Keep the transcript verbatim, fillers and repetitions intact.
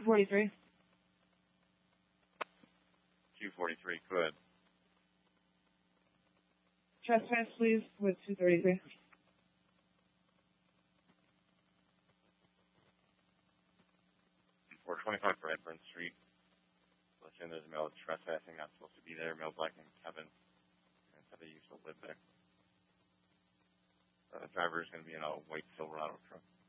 forty-three. two forty-three, good. Trespass, please, with two thirty-three. four twenty-five Redburn Street. Let's say there's a male trespassing, not supposed to be there. Male black named Kevin. And said they used to live there. Uh, the driver is going to be in a white Silverado truck.